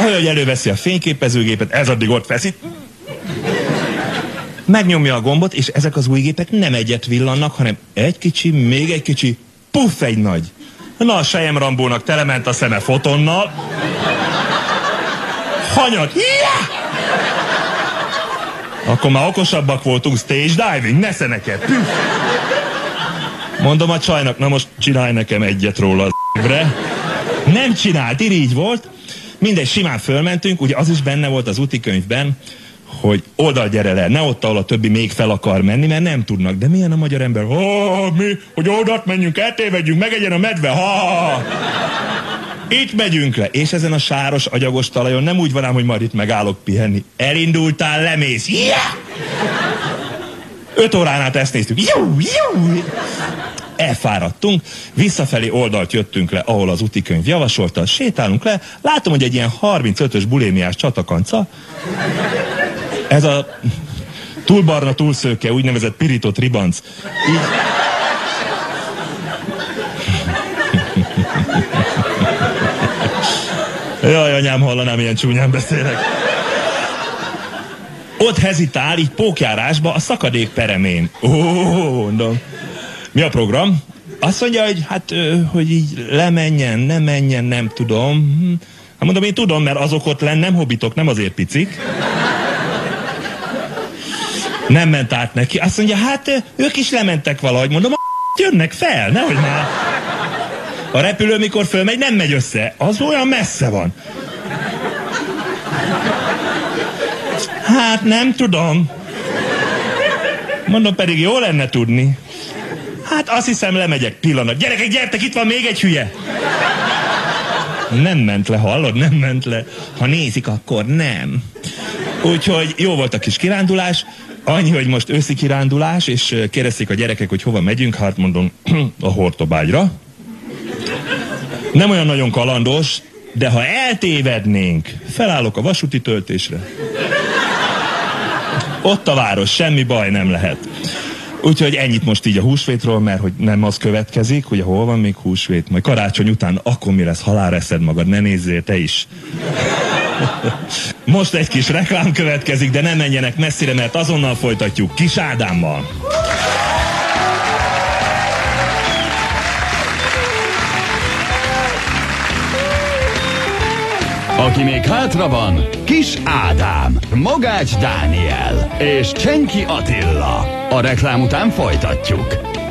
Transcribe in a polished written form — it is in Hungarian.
Ahogy előveszi a fényképezőgépet, ez addig ott feszít. Megnyomja a gombot, és ezek az új gépek nem egyet villannak, hanem egy kicsi, még egy kicsi, puff, egy nagy. Na, a Sejem Rambónak telement a szeme fotonnal. Hanyat. Yeah! Akkor már okosabbak voltunk, stage diving, nesze neked. Mondom a csajnak, na most csinálj nekem egyet róla az Nem csinált, irigy volt. Mindegy, simán fölmentünk, ugye az is benne volt az útikönyvben, hogy oldal gyere le, ne ott, ahol a többi még fel akar menni, mert nem tudnak. De milyen a magyar ember? Mi? Hogy oldalt menjünk, eltévedjünk, megegyen a medve, Itt megyünk le, és ezen a sáros, agyagos talajon nem úgy van ám, hogy majd itt megállok pihenni. Elindultál, lemész. Yeah! 5 órán át ezt néztük. Elfáradtunk, visszafelé oldalt jöttünk le, ahol az útikönyv javasolta, sétálunk le, látom, hogy egy ilyen 35-ös bulémiás csatakanca, ez a túl barna, túl szőke, úgynevezett pirított ribanc. Így... Jaj, anyám, hallanám, ilyen csúnyán beszélek. Ott hezitál, így pókjárásba a szakadék peremén. Mondom. Mi a program? Azt mondja, hogy hát, hogy így lemenjen, ne menjen, nem tudom. Hát mondom, én tudom, mert azok ott lenn nem hobbitok, nem azért picik. Nem ment át neki. Azt mondja, hát ők is lementek valahogy. Mondom, jönnek fel, nehogy már. A repülő, mikor fölmegy, nem megy össze. Az olyan messze van. Hát nem tudom. Mondom, pedig jó lenne tudni. Hát azt hiszem, lemegyek. Pillanat. Gyerekek, gyertek, itt van még egy hülye. Nem ment le, hallod? Nem ment le. Ha nézik, akkor nem. Úgyhogy jó volt a kis kirándulás. Annyi, hogy most őszi kirándulás, és kérdezték a gyerekek, hogy hova megyünk. Hát mondom, a Hortobágyra. Nem olyan nagyon kalandos, de ha eltévednénk, felállok a vasúti töltésre. Ott a város, semmi baj nem lehet. Úgyhogy ennyit most így a húsvétról, mert hogy nem az következik, hogy hol van még húsvét, majd karácsony után akkor mi lesz, halálra eszed magad, ne nézzél te is. Most egy kis reklám következik, de nem menjenek messzire, mert azonnal folytatjuk Kis Ádámmal. Aki még hátra van, Kis Ádám, Mogács Dániel és Csenki Attila. A reklám után folytatjuk.